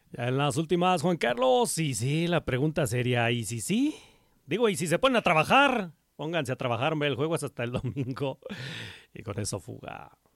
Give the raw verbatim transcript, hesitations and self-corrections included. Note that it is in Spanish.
Ya en las últimas, Juan Carlos, y sí, la pregunta sería, ¿y si sí? Digo, ¿y si se ponen a trabajar? Pónganse a trabajar, hombre, el juego es hasta el domingo. Y con eso fuga.